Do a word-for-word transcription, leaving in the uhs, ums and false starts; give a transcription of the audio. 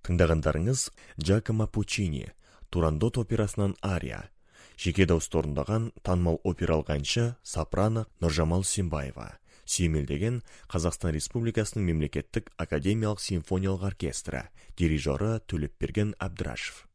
Тыңдағандарыңыз Джакомо Пуччини, Турандот операсынан ария. Жеке дауыста орындаған танымал опералық әнші сопрано Нұржамал Симбаева. Сүйемелдеген Қазақстан Республикасының мемлекеттік академиялық симфониялық оркестрі, дирижері Төлепберген Әбдірашев.